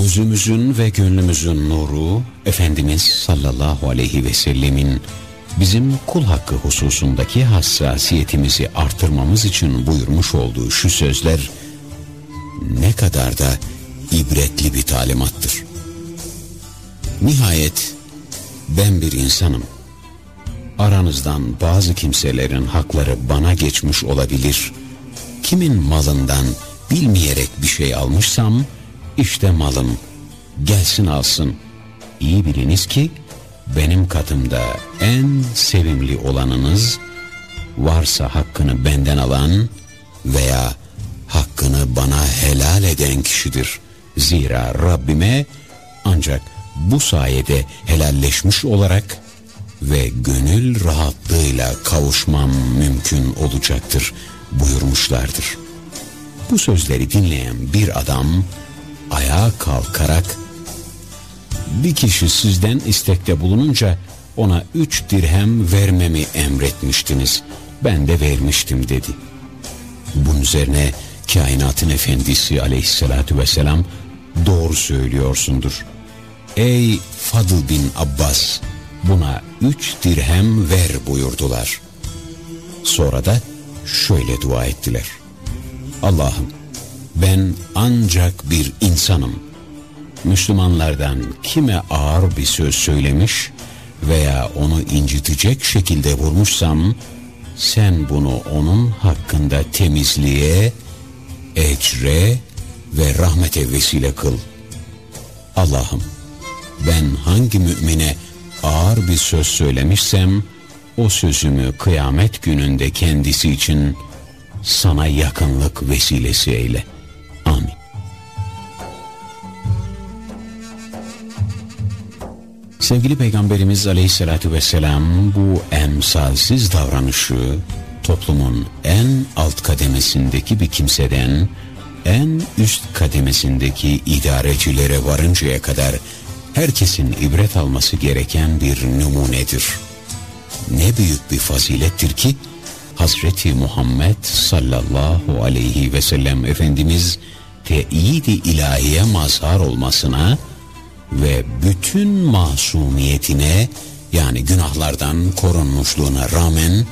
Özümüzün ve gönlümüzün nuru, Efendimiz sallallahu aleyhi ve sellemin bizim kul hakkı hususundaki hassasiyetimizi artırmamız için buyurmuş olduğu şu sözler ne kadar da ibretli bir talimattır. Nihayet ben bir insanım. Aranızdan bazı kimselerin hakları bana geçmiş olabilir. Kimin malından bilmeyerek bir şey almışsam, işte malım, gelsin alsın. İyi biliniz ki benim katımda en sevimli olanınız, varsa hakkını benden alan veya hakkını bana helal eden kişidir. Zira Rabbime ancak bu sayede helalleşmiş olarak ve gönül rahatlığıyla kavuşmam mümkün olacaktır buyurmuşlardır. Bu sözleri dinleyen bir adam ayağa kalkarak, bir kişi sizden istekte bulununca ona 3 dirhem vermemi emretmiştiniz, ben de vermiştim dedi. Bunun üzerine kainatın efendisi aleyhissalatu vesselam, doğru söylüyorsundur. Ey Fadıl bin Abbas, buna 3 dirhem ver buyurdular. Sonra da şöyle dua ettiler. Allah'ım, ben ancak bir insanım. Müslümanlardan kime ağır bir söz söylemiş veya onu incitecek şekilde vurmuşsam, sen bunu onun hakkında temizliğe, ecre ve rahmete vesile kıl. Allah'ım, ben hangi mümine ağır bir söz söylemişsem, o sözümü kıyamet gününde kendisi için sana yakınlık vesilesi eyle. Amin. Sevgili Peygamberimiz aleyhissalatu vesselam bu emsalsiz davranışı toplumun en alt kademesindeki bir kimseden en üst kademesindeki idarecilere varıncaya kadar herkesin ibret alması gereken bir numunedir. Ne büyük bir fazilettir ki Hazreti Muhammed sallallahu aleyhi ve sellem Efendimiz teyid-i ilahiye mazhar olmasına ve bütün masumiyetine, yani günahlardan korunmuşluğuna rağmen